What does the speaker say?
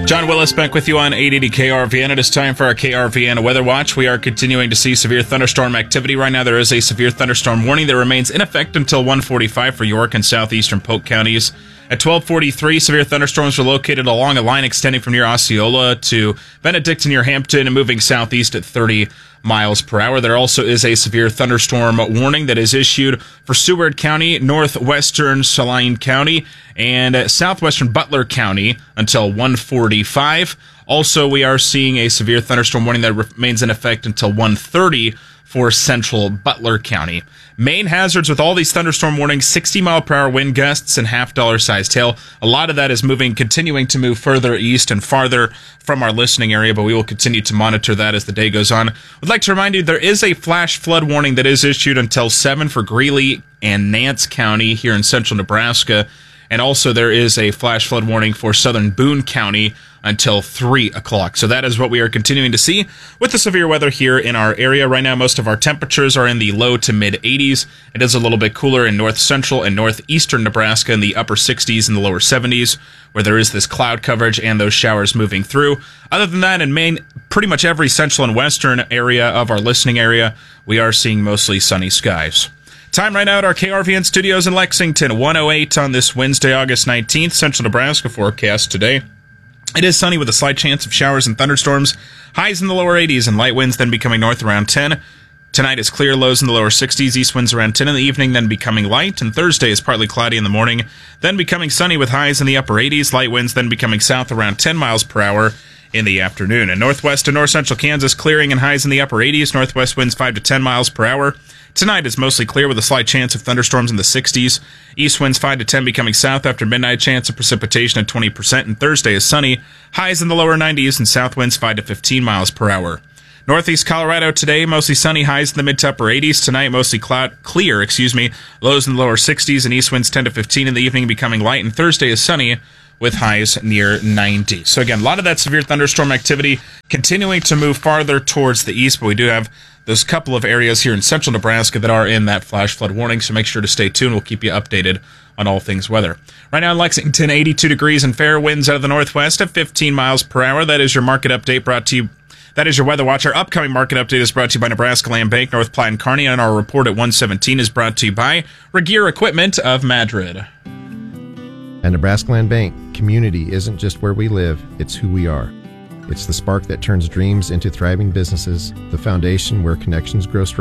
John Willis back with you on 880 KRVN. It is time for our KRVN Weather Watch. We are continuing to see severe thunderstorm activity. Right now, there is a severe thunderstorm warning that remains in effect until 1:45 for York and southeastern Polk counties. At 12:43, severe thunderstorms were located along a line extending from near Osceola to Benedictine near Hampton and moving southeast at 30 miles per hour. There also is a severe thunderstorm warning that is issued for Seward County, northwestern Saline County, and southwestern Butler County until 1:45. Also, we are seeing a severe thunderstorm warning that remains in effect until 1:30 for central Butler County. Main hazards with all these thunderstorm warnings: 60-mile-per-hour wind gusts and half-dollar-sized hail. A lot of that is continuing to move further east and farther from our listening area, but we will continue to monitor that as the day goes on. I'd like to remind you there is a flash flood warning that is issued until 7 for Greeley and Nance County here in central Nebraska. And also there is a flash flood warning for southern Boone County until 3 o'clock. So that is what we are continuing to see with the severe weather here in our area. Right now, most of our temperatures are in the low to mid-80s. It is a little bit cooler in north central and northeastern Nebraska, in the upper 60s and the lower 70s, where there is this cloud coverage and those showers moving through. Other than that, in Maine, pretty much every central and western area of our listening area, we are seeing mostly sunny skies. Time right now at our KRVN studios in Lexington, 1:08 on this Wednesday, August 19th. Central Nebraska forecast today. It is sunny with a slight chance of showers and thunderstorms. Highs in the lower 80s and light winds then becoming north around 10. Tonight is clear, lows in the lower 60s, east winds around 10 in the evening, then becoming light. And Thursday is partly cloudy in the morning, then becoming sunny with highs in the upper 80s, light winds then becoming south around 10 miles per hour in the afternoon. And northwest and north central Kansas clearing and highs in the upper 80s, northwest winds 5 to 10 miles per hour. Tonight is mostly clear with a slight chance of thunderstorms in the 60s. East winds 5 to 10 becoming south after midnight, chance of precipitation at 20%. And Thursday is sunny, highs in the lower 90s and south winds 5 to 15 miles per hour. Northeast Colorado today, mostly sunny, highs in the mid to upper 80s. Tonight, mostly clear, lows in the lower 60s and east winds 10 to 15 in the evening becoming light. And Thursday is sunny with highs near 90. So again, a lot of that severe thunderstorm activity continuing to move farther towards the east, but we do have those couple of areas here in central Nebraska that are in that flash flood warning, so make sure to stay tuned. We'll keep you updated on all things weather. Right now in Lexington, 82 degrees and fair winds out of the northwest at 15 miles per hour. That is your market update brought to you. That is your Weather Watch. Our upcoming market update is brought to you by Nebraska Land Bank, North Platte and Kearney, and our report at 1:17 is brought to you by Regear Equipment of Madrid. At Nebraska Land Bank, community isn't just where we live, it's who we are. It's the spark that turns dreams into thriving businesses, the foundation where connections grow strong.